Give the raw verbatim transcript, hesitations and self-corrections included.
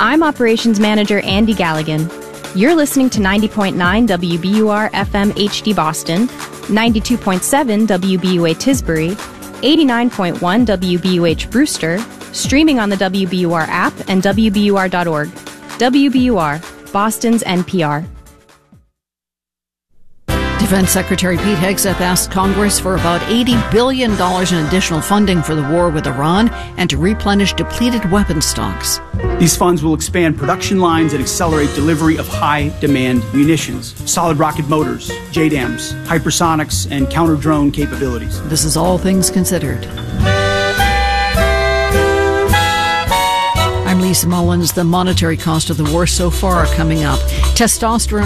I'm Operations Manager Andy Galligan. You're listening to ninety point nine W B U R F M H D Boston, ninety-two point seven W B U A Tisbury, eighty-nine point one W B U H Brewster, streaming on the W B U R app and W B U R dot org. W B U R, Boston's N P R. Defense Secretary Pete Hegseth asked Congress for about eighty billion dollars in additional funding for the war with Iran and to replenish depleted weapons stocks. These funds will expand production lines and accelerate delivery of high-demand munitions, solid rocket motors, J DAMs, hypersonics, and counter-drone capabilities. This is All Things Considered. I'm Lisa Mullins. The monetary cost of the war so far coming up. Testosterone